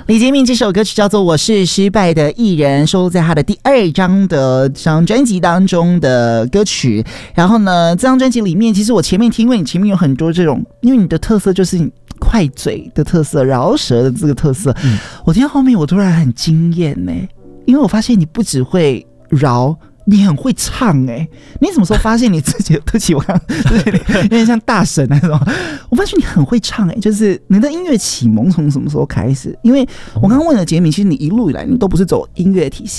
李杰明这首歌曲叫做《我是失败的艺人》，收录在他的第2张的这张专辑当中的歌曲。然后呢，这张专辑里面，其实我前面听，因为你前面有很多这种，因为你的特色就是你快嘴的特色、饶舌的这个特色，我听到后面我突然很惊艳呢，因为我发现你不只会饶。你很会唱你什么时候发现你自己？对不起，我刚有点像大神那种。我发现你很会唱就是你的音乐启蒙从什么时候开始？因为我刚刚问了杰明，其实你一路以来你都不是走音乐体系。